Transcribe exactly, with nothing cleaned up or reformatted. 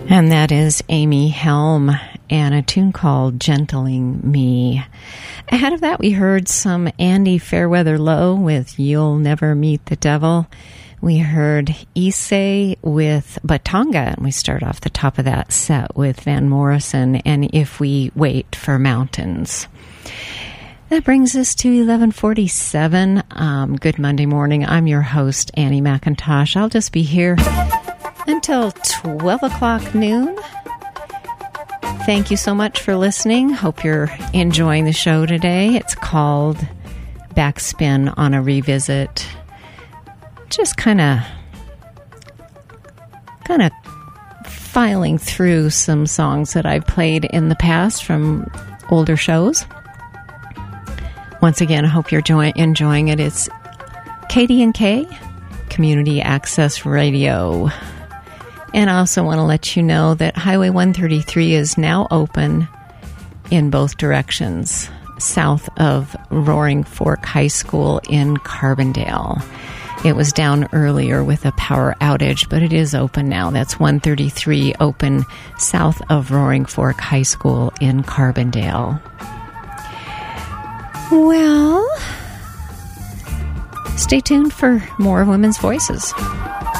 And that is Amy Helm and a tune called Gentling Me. Ahead of that, we heard some Andy Fairweather Lowe with You'll Never Meet the Devil. We heard Issei with Batanga, and we start off the top of that set with Van Morrison and If We Wait for Mountains. That brings us to eleven forty-seven. Um, good Monday morning. I'm your host, Annie McIntosh. I'll just be here until twelve o'clock noon. Thank you so much for listening. Hope you're enjoying the show today. It's called Backspin on a Revisit. Just kind of kind of filing through some songs that I've played in the past from older shows. Once again, I hope you're joy- enjoying it. It's K D and K, Community Access Radio. And I also want to let you know that Highway one thirty-three is now open in both directions, south of Roaring Fork High School in Carbondale. It was down earlier with a power outage, but it is open now. That's one thirty-three open south of Roaring Fork High School in Carbondale. Well, stay tuned for more Women's Voices.